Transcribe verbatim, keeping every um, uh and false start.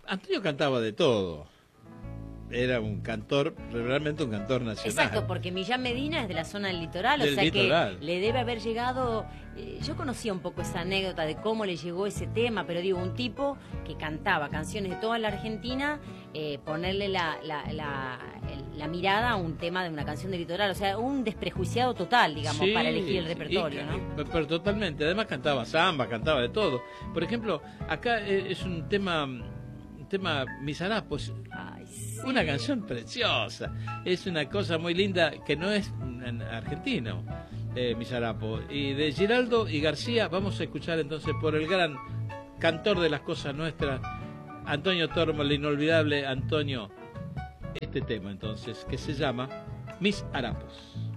Antonio cantaba de todo. Era un cantor, realmente un cantor nacional. Exacto, porque Millán Medina es de la zona del litoral, Del o sea litoral. que le debe haber llegado... Eh, yo conocía un poco esa anécdota de cómo le llegó ese tema, pero digo, un tipo que cantaba canciones de toda la Argentina, eh, ponerle la, la, la, el, la mirada a un tema de una canción del litoral, o sea, un desprejuiciado total, digamos, Sí, para elegir el repertorio, y, ¿no? Pero, pero totalmente, además cantaba samba, cantaba de todo. Por ejemplo, acá eh, es un tema... tema Mis Harapos, Ay, sí. una canción preciosa, es una cosa muy linda que no es en argentino, eh, Mis Harapos, y de Giraldo y García. Vamos a escuchar entonces por el gran cantor de las cosas nuestras, Antonio Tormo, el inolvidable Antonio, este tema entonces que se llama Mis Harapos.